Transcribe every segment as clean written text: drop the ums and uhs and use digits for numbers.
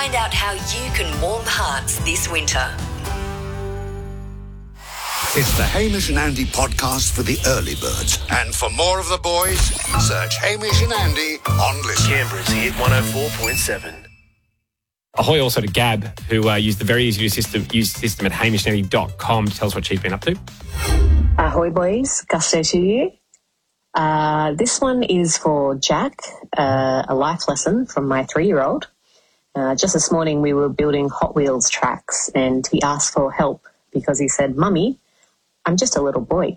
Find out how you can warm hearts this winter. It's the Hamish and Andy podcast for the early birds. And for more of the boys, search Hamish and Andy on Listen. Canberra's Hit 104.7. Ahoy also to Gab, who used the very easy to use system at hamishandandy.com to tell us what she's been up to. Ahoy boys, gusto to you. This one is for Jack, a life lesson from my 3-year-old. Just this morning we were building Hot Wheels tracks and he asked for help because he said, "Mummy, I'm just a little boy."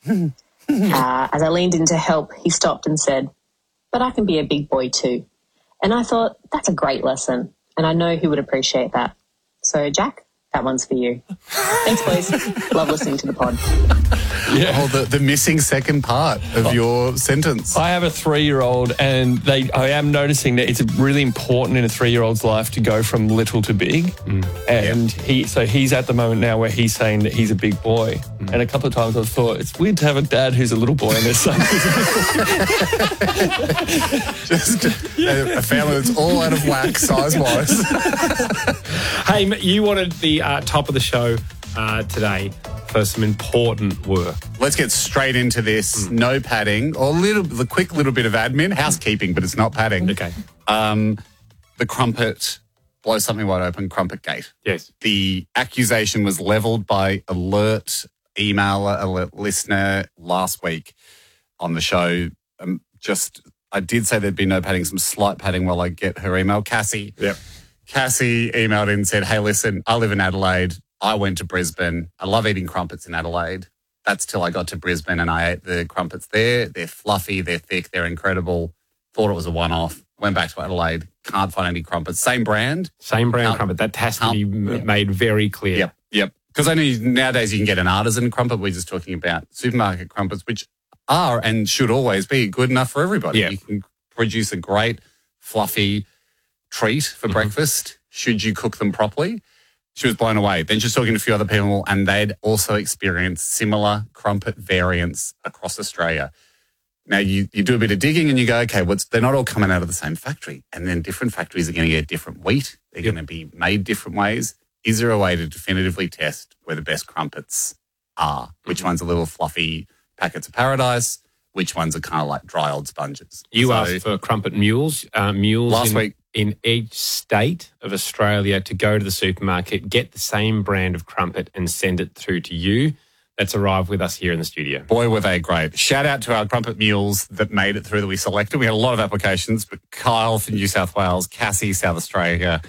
As I leaned in to help, he stopped and said, "But I can be a big boy too." And I thought, that's a great lesson, and I know he would appreciate that. So, Jack, that one's for you. Thanks, boys. Love listening to the pod. Yeah. Oh, the missing second part of your sentence. I have a 3-year-old, and I am noticing that it's really important in a 3-year-old's life to go from little to big. And he's at the moment now where he's saying that he's a big boy. And a couple of times I've thought it's weird to have a dad who's a little boy and his son who's a big boy. Just a family that's all out of whack size-wise. Hey, you wanted the top of the show today for some important work. Let's get straight into this. No padding, or the quick little bit of admin, housekeeping, but it's not padding. Okay. The Crumpet blows something wide open, Crumpet Gate. Yes. The accusation was levelled by alert emailer, alert listener last week on the show. I did say there'd be no padding, some slight padding while I get her email. Cassie. Yep. Cassie emailed in and said, "Hey, listen, I live in Adelaide. I went to Brisbane. I love eating crumpets in Adelaide. That's till I got to Brisbane and I ate the crumpets there. They're fluffy, they're thick, they're incredible. Thought it was a one-off. Went back to Adelaide. Can't find any crumpets. Same brand. Crumpet. That has to be made very clear. Yep. Because I know nowadays you can get an artisan crumpet. We're just talking about supermarket crumpets, which are and should always be good enough for everybody. Yep. You can produce a great, fluffy treat for breakfast should you cook them properly." She was blown away. Then she was talking to a few other people and they'd also experienced similar crumpet variants across Australia. Now, you do a bit of digging and you go, okay, they're not all coming out of the same factory. And then different factories are going to get different wheat. They're going to be made different ways. Is there a way to definitively test where the best crumpets are? Which one's a little fluffy packets of paradise? Which ones are kind of like dry old sponges? You asked for crumpet mules. Last week. In each state of Australia to go to the supermarket, get the same brand of crumpet and send it through to you. That's arrived with us here in the studio. Boy, were they great. Shout out to our crumpet mules that made it through that we selected. We had a lot of applications, but Kyle from New South Wales, Cassie, South Australia,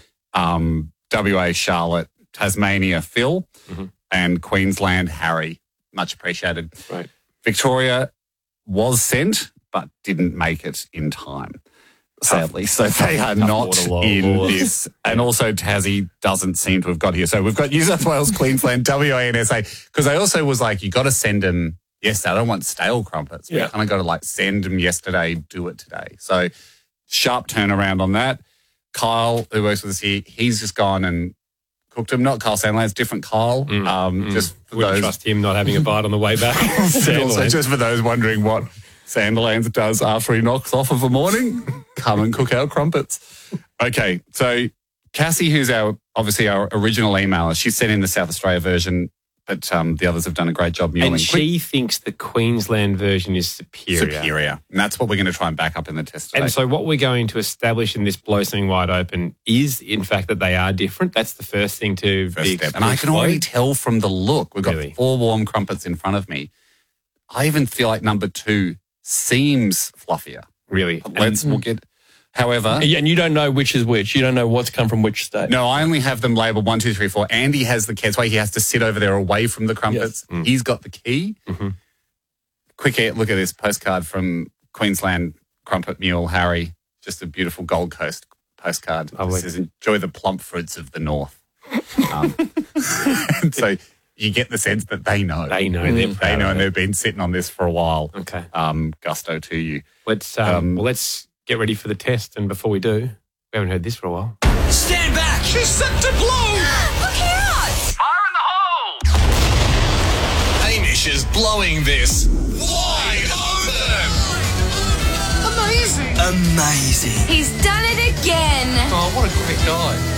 WA, Charlotte, Tasmania, Phil, and Queensland, Harry. Much appreciated. Right. Victoria was sent, but didn't make it in time, sadly. So they are not in this. And also Tassie doesn't seem to have got here. So we've got New South Wales, Queensland, WA and SA. Because I also was like, you got to send them yesterday. I don't want stale crumpets. We kind of got to send them yesterday, do it today. So sharp turnaround on that. Kyle, who works with us here, he's just gone and cooked them. Not Kyle Sandland, it's different Kyle. Just for Wouldn't trust him not having a bite on the way back. Also, just for those wondering what Sandilands does after he knocks off of a morning, come and cook our crumpets. Okay, so Cassie, who's obviously our original emailer, she sent in the South Australia version, but the others have done a great job. And she thinks the Queensland version is superior. And that's what we're going to try and back up in the test today. And so what we're going to establish in this Blow Something Wide Open is, in fact, that they are different. That's the first thing to be step. And I can already tell from the look. We've got 4 warm crumpets in front of me. I even feel like number 2 seems fluffier. Really? We'll get... However... Yeah, and you don't know which is which. You don't know what's come from which state. No, I only have them labelled 1, 2, 3, 4. Andy has the key. That's why he has to sit over there away from the crumpets. Yes. He's got the key. Quick look at this postcard from Queensland Crumpet Mule, Harry. Just a beautiful Gold Coast postcard. It says, "Enjoy the plump fruits of the north." And so you get the sense that they know. They know. They know, and they've been sitting on this for a while. Okay. Gusto to you. Let's get ready for the test. And before we do, we haven't heard this for a while. Stand back! She's set to blow! Look out! Fire in the hole! Hamish is blowing this wide open! Amazing! He's done it again. Oh, what a great guy.